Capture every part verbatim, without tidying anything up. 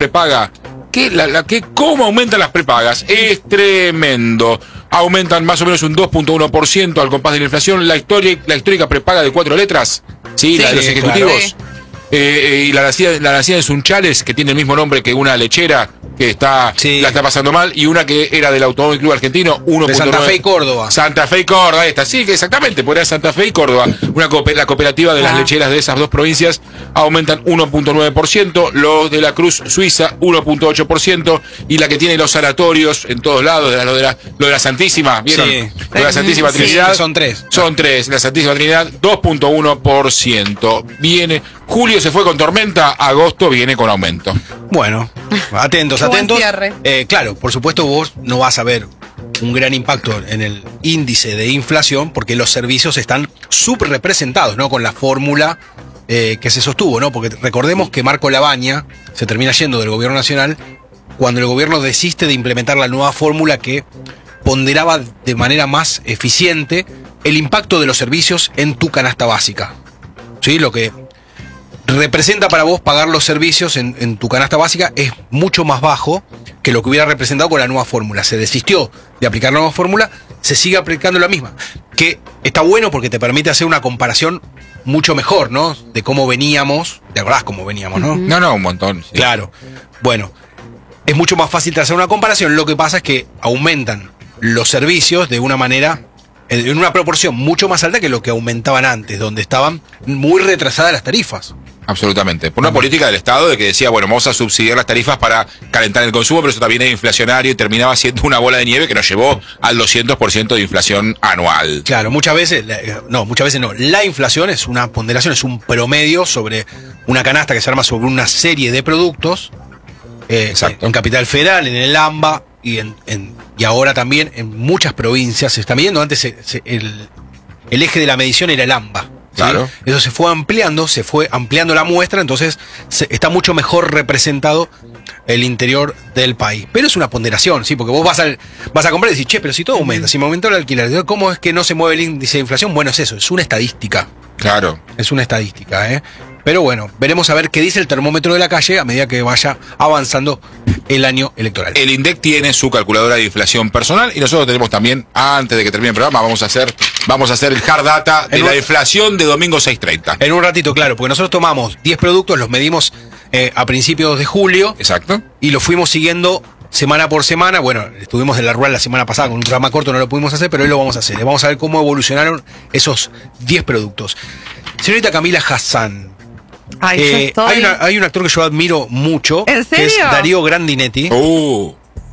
prepaga. ¿Qué, la, la, qué, ¿Cómo aumentan las prepagas? Es tremendo. Aumentan más o menos un dos punto uno por ciento al compás de la inflación. La, historia, la histórica prepaga de cuatro letras, ¿sí? Sí, la de los ejecutivos. Claro. Eh, y la nacida, la nacida en Sunchales, que tiene el mismo nombre que una lechera que está sí. la está pasando mal, y una que era del Automóvil Club Argentino, uno punto nueve. De Santa Fe y Córdoba. Santa Fe y Córdoba, esta, sí, que exactamente, por era Santa Fe y Córdoba. Una la cooperativa de ah. las lecheras de esas dos provincias aumentan uno punto nueve por ciento, los de la Cruz Suiza uno punto ocho por ciento, y la que tiene los sanatorios en todos lados, lo de la, lo de la Santísima, ¿vieron? Sí. Lo de la Santísima sí. Trinidad. Son tres. Son tres, la Santísima Trinidad, dos punto uno por ciento. Viene, julio se fue con tormenta, agosto viene con aumento. Bueno, atentos, atentos. Eh, claro, por supuesto vos no vas a ver un gran impacto en el índice de inflación porque los servicios están subrepresentados, ¿no? Con la fórmula eh, que se sostuvo, ¿no? Porque recordemos que Marco Labaña se termina yendo del gobierno nacional cuando el gobierno desiste de implementar la nueva fórmula que ponderaba de manera más eficiente el impacto de los servicios en tu canasta básica. ¿Sí? Lo que representa para vos pagar los servicios en, en tu canasta básica es mucho más bajo que lo que hubiera representado con la nueva fórmula. Se desistió de aplicar la nueva fórmula, se sigue aplicando la misma. Que está bueno porque te permite hacer una comparación mucho mejor, ¿no? De cómo veníamos. ¿Te acordás cómo veníamos, no? No, no, un montón. Sí. Claro. Bueno, es mucho más fácil hacer una comparación. Lo que pasa es que aumentan los servicios de una manera, en una proporción mucho más alta que lo que aumentaban antes, donde estaban muy retrasadas las tarifas. Absolutamente. Por una política del Estado de que decía, bueno, vamos a subsidiar las tarifas para calentar el consumo, pero eso también es inflacionario y terminaba siendo una bola de nieve que nos llevó al doscientos por ciento de inflación anual. Claro, muchas veces, no, muchas veces no. La inflación es una ponderación, es un promedio sobre una canasta que se arma sobre una serie de productos. Eh, Exacto. En Capital Federal, en el AMBA y, en, en, y ahora también en muchas provincias se está midiendo. Antes se, se, el, el eje de la medición era el AMBA. ¿Sí? Claro. Eso se fue ampliando, se fue ampliando la muestra, entonces se, está mucho mejor representado el interior del país. Pero es una ponderación, ¿sí? Porque vos vas, al, vas a comprar y decís, che, pero si todo aumenta, si me aumentó el alquiler, ¿cómo es que no se mueve el índice de inflación? Bueno, es eso, es una estadística. Claro. Es una estadística, ¿eh? Pero bueno, veremos a ver qué dice el termómetro de la calle a medida que vaya avanzando el año electoral. El INDEC tiene su calculadora de inflación personal y nosotros tenemos también, antes de que termine el programa, vamos a hacer, vamos a hacer el hard data de en la un, inflación de domingo seis treinta. En un ratito, claro, porque nosotros tomamos diez productos, los medimos eh, a principios de julio. Exacto. Y los fuimos siguiendo semana por semana. Bueno, estuvimos en la rural la semana pasada con un programa corto, no lo pudimos hacer, pero hoy lo vamos a hacer. Vamos a ver cómo evolucionaron esos diez productos. Señorita Camila Hassan. Ay, eh, yo estoy... hay, una, hay un actor que yo admiro mucho. ¿En serio? Que es Darío Grandinetti. Uh.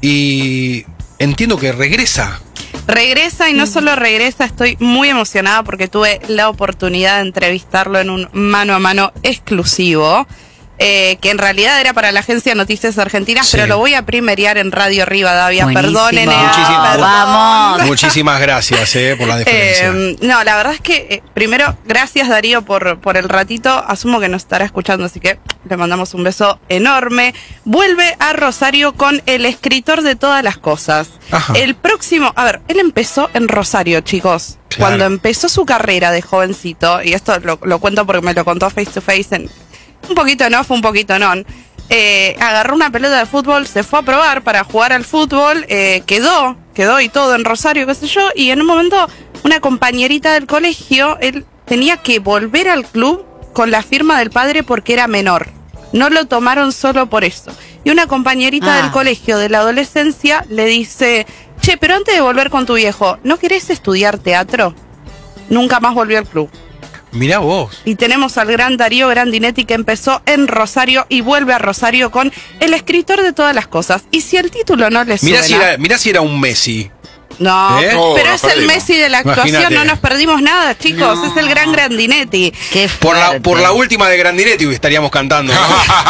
Y entiendo que regresa. Regresa y no solo regresa, estoy muy emocionada porque tuve la oportunidad de entrevistarlo en un mano a mano exclusivo. Eh, que en realidad era para la agencia de Noticias Argentinas, sí. Pero lo voy a primerear en Radio Rivadavia. Perdonen, Muchísimas, vamos. Muchísimas gracias eh, por la deferencia. Eh, no, la verdad es que, eh, primero, gracias Darío por, por el ratito. Asumo que nos estará escuchando, así que le mandamos un beso enorme. Vuelve a Rosario con El escritor de todas las cosas. Ajá. El próximo, a ver, él empezó en Rosario, chicos. Claro. Cuando empezó su carrera de jovencito, y esto lo, lo cuento porque me lo contó face to face en... Un poquito no, fue un poquito no. Eh, agarró una pelota de fútbol, se fue a probar para jugar al fútbol, eh, quedó, quedó y todo en Rosario, qué sé yo, y en un momento una compañerita del colegio, él tenía que volver al club con la firma del padre porque era menor. No lo tomaron solo por eso. Y una compañerita ah. del colegio de la adolescencia le dice, che, pero antes de volver con tu viejo, ¿no querés estudiar teatro? Nunca más volvió al club. Mirá vos. Y tenemos al gran Darío Grandinetti que empezó en Rosario y vuelve a Rosario con El escritor de todas las cosas. Y si el título no le suena... Mirá si era, mirá si era un Messi. No, ¿Eh? pero oh, es perdimos. el Messi de la actuación, Imagínate. No nos perdimos nada, chicos, no. Es el gran Grandinetti. Qué por, la, por la última de Grandinetti estaríamos cantando, ¿no?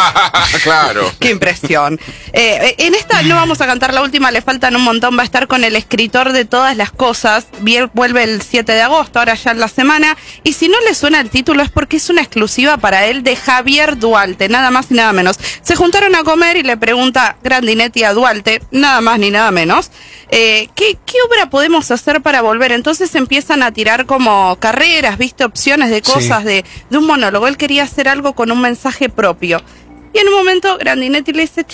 Claro. Qué impresión. Eh, en esta no vamos a cantar la última, le faltan un montón, va a estar con El escritor de todas las cosas, Bien, vuelve el siete de agosto, ahora ya en la semana, y si no le suena el título es porque es una exclusiva para él de Javier Duarte, nada más y nada menos. Se juntaron a comer y le pregunta Grandinetti a Duarte, nada más ni nada menos, eh, ¿qué, ¿qué obra podemos hacer para volver? Entonces empiezan a tirar como carreras, viste, opciones de cosas, sí. de, de un monólogo. Él quería hacer algo con un mensaje propio. Y en un momento Grandinetti le dice,